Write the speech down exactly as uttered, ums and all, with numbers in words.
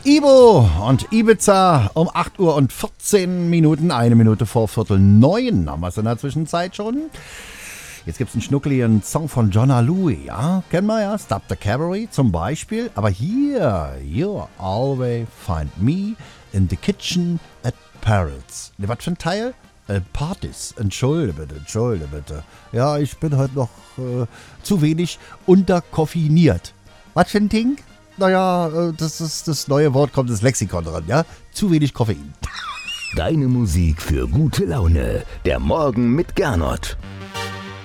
Ibo und Ibiza um acht Uhr und vierzehn Minuten, eine Minute vor Viertel neun haben wir es in der Zwischenzeit schon. Jetzt gibt es einen schnuckeligen Song von Jonna Louie, ja, kennen wir ja, Stop the Cavalry zum Beispiel. Aber hier, you'll always find me in the kitchen at Parrots. Ne, was für ein Teil? Äh, Partys. Entschuldige bitte, entschuldige bitte. Ja, ich bin heute noch äh, zu wenig unterkoffiniert. Was für ein Ding? Naja, äh, das ist das neue Wort, kommt das Lexikon dran, ja? Zu wenig Koffein. Deine Musik für gute Laune. Der Morgen mit Gernot.